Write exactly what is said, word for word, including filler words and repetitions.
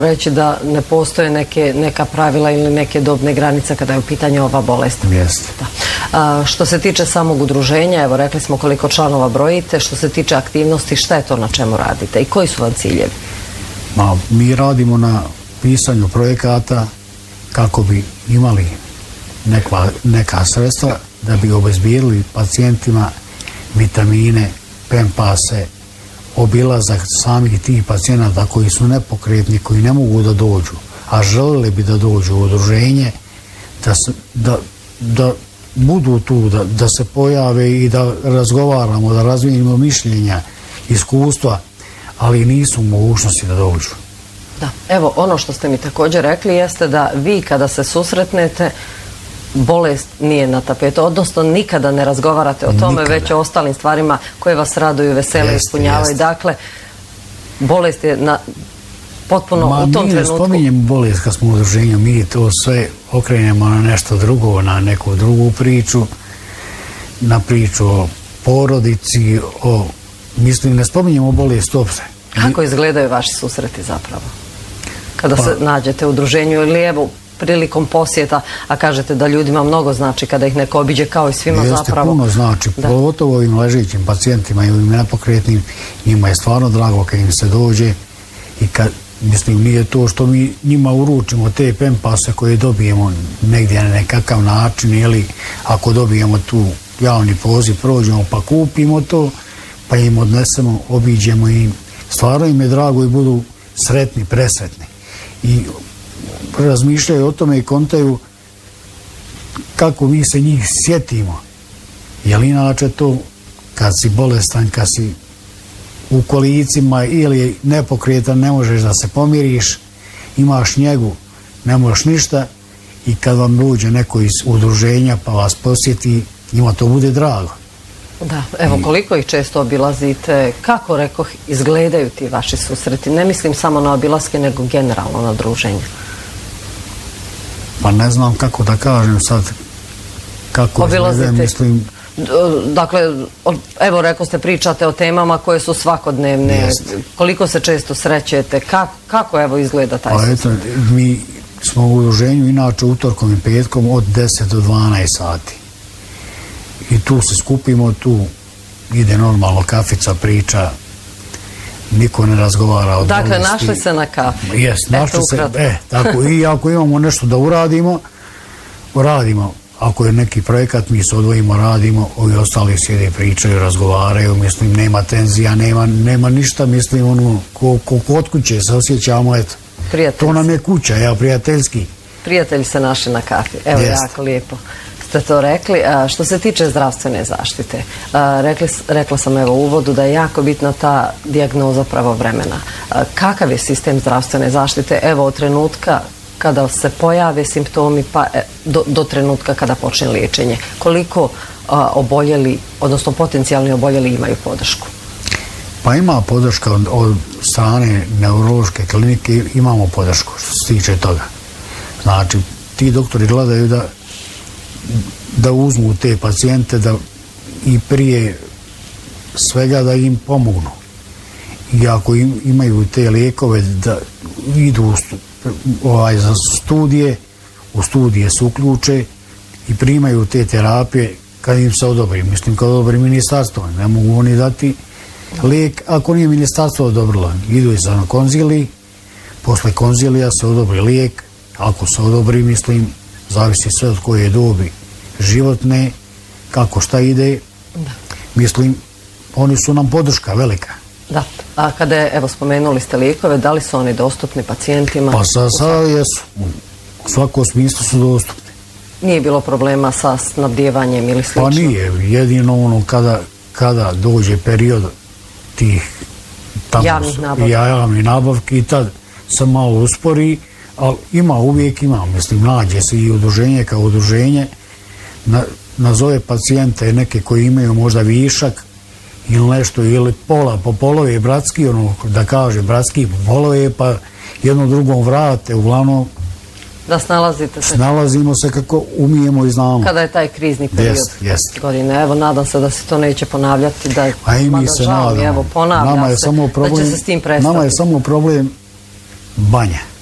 reći da ne postoje neke, neka pravila ili neke dobne granice kada je u pitanju ova bolest. Jeste. A, što se tiče samog udruženja, evo rekli smo koliko članova brojite, što se tiče aktivnosti, šta je to na čemu radite i koji su vam ciljevi? Ma, mi radimo na pisanju projekata kako bi imali neka, neka sredstva da bi obezbijedili pacijentima vitamine, pempase, obilazak samih tih pacijenata koji su nepokretni, koji ne mogu da dođu, a želeli bi da dođu u udruženje, da, se, da, da budu tu, da, da se pojave i da razgovaramo, da razvijenimo mišljenja, iskustva, ali nisu u mogućnosti da dođu. Da, evo ono što ste mi također rekli jeste da vi kada se susretnete bolest nije na tapetu, odnosno nikada ne razgovarate o tome, nikada. Već o ostalim stvarima koje vas raduju, vesele, jest, ispunjavaju. Jest. Dakle, bolest je na, potpuno Ma, u tom trenutku... Ma mi ne spominjemo bolest kad smo u udruženju, mi to sve okrenemo na nešto drugo, na neku drugu priču, na priču o porodici, o... Mislim, ne spominjemo bolest uopšte. Kako izgledaju vaši susreti zapravo? Kada pa, se nađete u udruženju ili evo prilikom posjeta, a kažete da ljudima mnogo znači kada ih neko obiđe kao i svima jeste, zapravo. Jeste, puno znači, da. Pogotovo ovim ležićim pacijentima i ovim nepokretnim, njima je stvarno drago kad im se dođe i kad, mislim, nije to što mi njima uručimo te pempase koje dobijemo negdje na nekakav način ili ako dobijemo tu javni poziv, prođemo pa kupimo to, pa im odnesemo, obiđemo im, stvarno im je drago i budu sretni, presretni. I razmišljaju o tome i kontaju kako mi se njih sjetimo. Jer inače to, kad si bolestan, kad si u kolicima ili nepokretan, ne možeš da se pomiriš, imaš njegu, ne možeš ništa i kad vam dođe neko iz udruženja pa vas posjeti, njima to bude drago. Da, evo koliko ih često obilazite, kako rekoh izgledaju ti vaši susreti? Ne mislim samo na obilaske, nego generalno na druženje. Pa ne znam kako da kažem sad, kako izgledaju, mislim... Dakle, evo rekao ste, pričate o temama koje su svakodnevne, jest. Koliko se često srećete, kako, kako evo izgleda taj pa susret? Eto, mi smo u udruženju inače utorkom i petkom od deset do dvanaest sati. I tu se skupimo, tu ide normalno kafica, priča, niko ne razgovara od dakle, bolesti. našli se na kafi. Jes, našli Eto, se, e, tako, i ako imamo nešto da uradimo, uradimo. Ako je neki projekat, mi se odvojimo, radimo, ovi ostali sjede, pričaju, razgovaraju, mislim, nema tenzija, nema, nema ništa, mislim, ono, ko, ko kod kuće se osjećamo, eto. To nam je kuća, ja, prijateljski. Prijatelji se našli na kafi, evo, jest. Jako lijepo ste to rekli. A, što se tiče zdravstvene zaštite, a, rekli, rekla sam evo u uvodu da je jako bitna ta dijagnoza pravovremena. A, kakav je sistem zdravstvene zaštite, evo od trenutka kada se pojave simptomi pa do, do trenutka kada počne liječenje? Koliko a, oboljeli, odnosno potencijalni oboljeli imaju podršku? Pa ima podrška od, od strane neurološke klinike, imamo podršku što se tiče toga. Znači, ti doktori gledaju da da uzmu te pacijente da i prije svega da im pomognu. I ako im, imaju te lijekove da idu u stu, ovaj, za studije, u studije se uključe i primaju te terapije kad im se odobri. Mislim, kad odobri ministarstvo, ne mogu oni dati lijek ako nije ministarstvo odobrilo. Idu i za konziliji, posle konzilija se odobri lijek, ako se odobri, mislim, zavisi sve od koje dobi životne, kako šta ide, da. Mislim, oni su nam podrška velika. Da, a kada je, evo, spomenuli ste lijekove, da li su oni dostupni pacijentima? Pa sada sa, jesu, u svakom smislu su dostupni. Nije bilo problema sa snabdjevanjem ili slično? Pa nije, jedino ono kada, kada dođe period tih tamo, javnih nabavki. javnih nabavki i tad se malo uspori, ali ima, uvijek ima, mislim, nađe se i udruženje kao udruženje, na, nazove pacijente neke koji imaju možda višak ili nešto, ili pola po polove bratski, ono da kaže bratski po polove, pa jedno drugom vrate, uglavnom da snalazite se. Snalazimo se kako umijemo i znamo. Kada je taj krizni period jest, jest. godine, evo nadam se da se to neće ponavljati, da je a i mi se nadamo. Evo, ponavlja nama je se, samo problem, da će se s tim prestati. Nama je samo problem Banja.